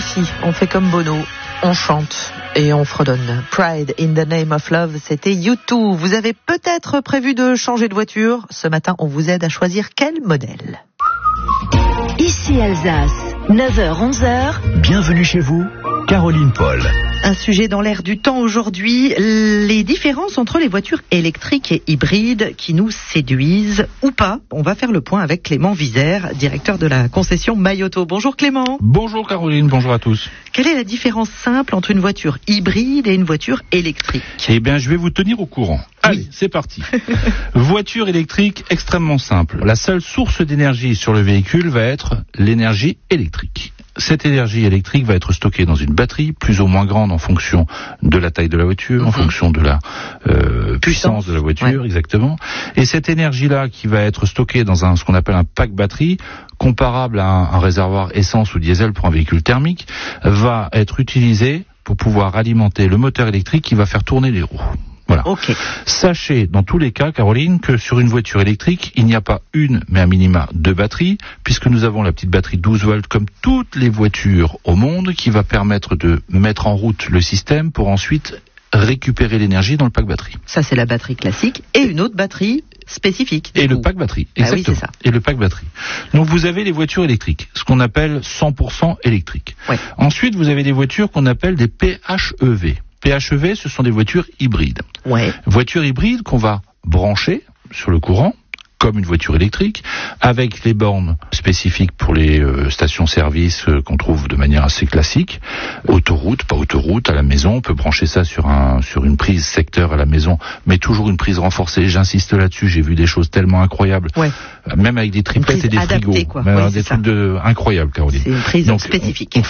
aussi, on fait comme Bono, on chante et on fredonne. Pride in the name of love, c'était U2. Vous avez peut-être prévu de changer de voiture. Ce matin, on vous aide à choisir quel modèle. Ici Alsace, 9h-11h. Bienvenue chez vous, Caroline Paul. Un sujet dans l'air du temps aujourd'hui, les différences entre les voitures électriques et hybrides qui nous séduisent ou pas. On va faire le point avec Clément Vizère, directeur de la concession Mayoto. Bonjour Clément. Bonjour Caroline, bonjour à tous. Quelle est la différence simple entre une voiture hybride et une voiture électrique ? Eh bien, je vais vous tenir au courant. Allez, c'est parti. Voiture électrique extrêmement simple. La seule source d'énergie sur le véhicule va être l'énergie électrique. Cette énergie électrique va être stockée dans une batterie, plus ou moins grande en fonction de la taille de la voiture, en fonction de la puissance de la voiture, exactement. Et cette énergie-là qui va être stockée dans ce qu'on appelle un pack batterie, comparable à un réservoir essence ou diesel pour un véhicule thermique, va être utilisée pour pouvoir alimenter le moteur électrique qui va faire tourner les roues. Voilà. Okay. Sachez, dans tous les cas, Caroline, que sur une voiture électrique, il n'y a pas une, mais un minima deux batteries, puisque nous avons la petite batterie 12 volts, comme toutes les voitures au monde, qui va permettre de mettre en route le système pour ensuite récupérer l'énergie dans le pack batterie. Ça, c'est la batterie classique, et une autre batterie spécifique. Et le pack batterie, exactement. Ah oui, c'est ça. Et le pack batterie. Donc vous avez les voitures électriques, ce qu'on appelle 100% électriques. Ouais. Ensuite, vous avez des voitures qu'on appelle des PHEV. PHEV, ce sont des voitures hybrides. Ouais. Voitures hybrides qu'on va brancher sur le courant, comme une voiture électrique, avec les bornes spécifiques pour les stations-service qu'on trouve de manière assez classique. Autoroute, pas autoroute, à la maison, on peut brancher ça sur une prise secteur à la maison, mais toujours une prise renforcée. J'insiste là-dessus, j'ai vu des choses tellement incroyables, même avec des triplettes et des frigos. Des trucs incroyables, Caroline. C'est une prise spécifique.